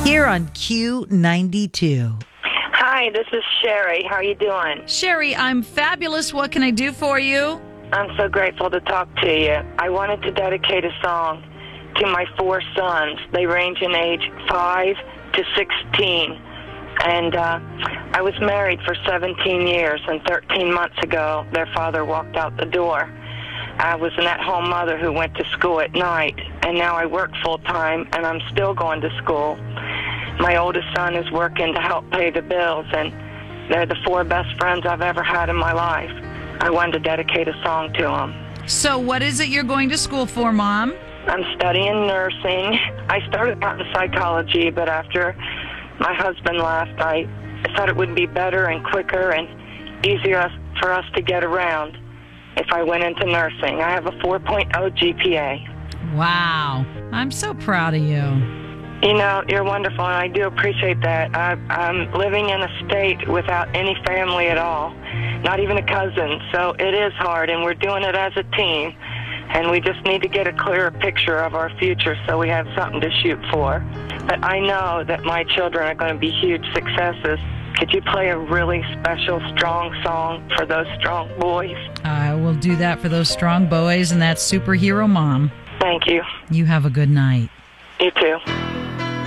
Here on Q92. Hi, this is Sherry. How are you doing? Sherry, I'm fabulous. What can I do for you? I'm so grateful to talk to you. I wanted to dedicate a song to my 4 sons. They range in age 5 to 16. And I was married for 17 years, and 13 months ago, their father walked out the door. I was an at-home mother who went to school at night, and now I work full-time, and I'm still going to school. My oldest son is working to help pay the bills, and they're the 4 best friends I've ever had in my life. I wanted to dedicate a song to them. So what is it you're going to school for, Mom? I'm studying nursing. I started out in psychology, but after my husband left, I thought it would be better and quicker and easier for us to get around if I went into nursing. I have a 4.0 GPA. Wow. I'm so proud of you. You know, you're wonderful, and I do appreciate that. I'm living in a state without any family at all, not even a cousin, so it is hard, and we're doing it as a team, and we just need to get a clearer picture of our future so we have something to shoot for. But I know that my children are going to be huge successes. Could you play a really special, strong song for those strong boys? I will do that for those strong boys and that superhero mom. Thank you. You have a good night. You too.